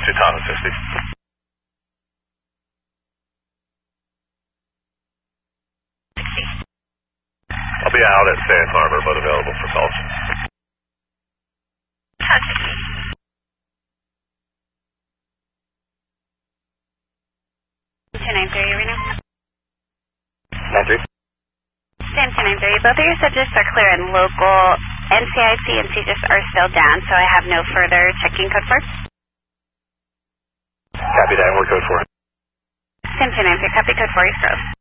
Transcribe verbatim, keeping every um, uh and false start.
to Tahoe sixty. I'll be out at Sand Harbor, but available for calls. two nine three, right now? nine three. Sam two nine three, both of your subjects are clear and local. N C I C and C G I S are still down, so I have no further checking code for. Copy that, we're code four. Sam two nine three, copy code four, East Grove.